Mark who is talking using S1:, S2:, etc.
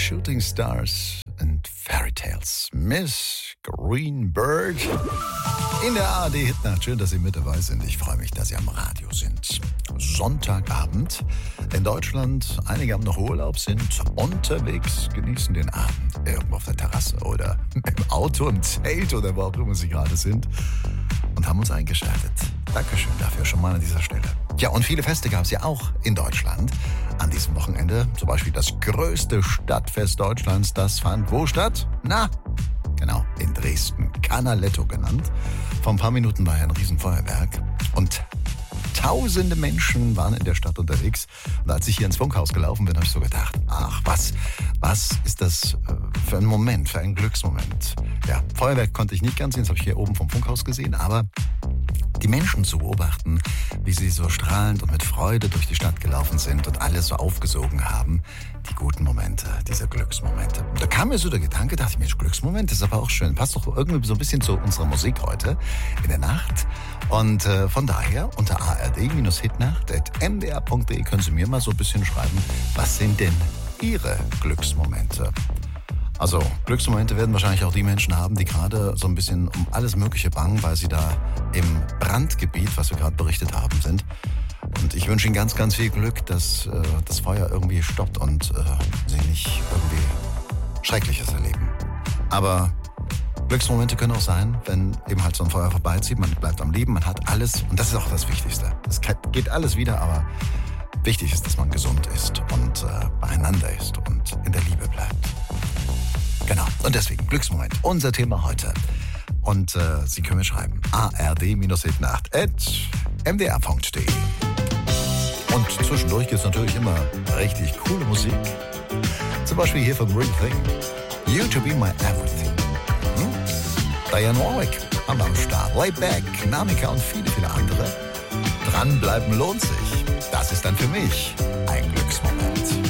S1: Shooting Stars and Fairy Tales. Miss Greenberg in der ARD-Hitnacht. Schön, dass Sie mit dabei sind. Ich freue mich, dass Sie am Radio sind. Sonntagabend in Deutschland. Einige haben noch Urlaub, sind unterwegs, genießen den Abend irgendwo auf der Terrasse oder im Auto, im Zelt oder wo auch immer Sie gerade sind und haben uns eingeschaltet. Dankeschön dafür schon mal an dieser Stelle. Ja, und viele Feste gab es ja auch in Deutschland an diesem Wochenende. Zum Beispiel das größte Stadtfest Deutschlands. Das fand wo statt? Na, genau, in Dresden. Canaletto genannt. Vor ein paar Minuten war ja ein Riesenfeuerwerk. Und tausende Menschen waren in der Stadt unterwegs. Und als ich hier ins Funkhaus gelaufen bin, habe ich so gedacht, ach, was ist das für ein Moment, für ein Glücksmoment. Ja, Feuerwerk konnte ich nicht ganz sehen, das habe ich hier oben vom Funkhaus gesehen, aber die Menschen zu beobachten, wie sie so strahlend und mit Freude durch die Stadt gelaufen sind und alles so aufgesogen haben, die guten Momente, diese Glücksmomente. Und da kam mir so der Gedanke, dachte ich, Mensch, Glücksmoment ist aber auch schön. Passt doch irgendwie so ein bisschen zu unserer Musik heute in der Nacht. Und von daher unter ard-hitnacht@mdr.de können Sie mir mal so ein bisschen schreiben, was sind denn Ihre Glücksmomente? Also Glücksmomente werden wahrscheinlich auch die Menschen haben, die gerade so ein bisschen um alles Mögliche bangen, weil sie da im Brandgebiet, was wir gerade berichtet haben, sind. Und ich wünsche Ihnen ganz, ganz viel Glück, dass das Feuer irgendwie stoppt und Sie nicht irgendwie Schreckliches erleben. Aber Glücksmomente können auch sein, wenn eben halt so ein Feuer vorbeizieht, man bleibt am Leben, man hat alles und das ist auch das Wichtigste. Es geht alles wieder, aber wichtig ist, dass man gesund ist und beieinander ist und in der Liebe bleibt. Genau, und deswegen Glücksmoment, unser Thema heute. Und Sie können mir schreiben, ard-hitnacht@mdr.de. Und zwischendurch gibt es natürlich immer richtig coole Musik. Zum Beispiel hier von Real Thing, You to Be My Everything. Diane Warwick haben wir am Start, Layback, Namika und viele, viele andere. Dranbleiben lohnt sich. Das ist dann für mich ein Glücksmoment.